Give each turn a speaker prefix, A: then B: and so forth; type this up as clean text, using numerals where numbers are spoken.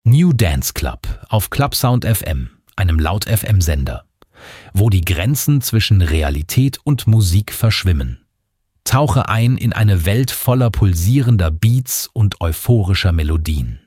A: New Dance Club auf Clubsound FM, einem Laut-FM-Sender, wo die Grenzen zwischen Realität und Musik verschwimmen. Tauche ein in eine Welt voller pulsierender Beats und euphorischer Melodien.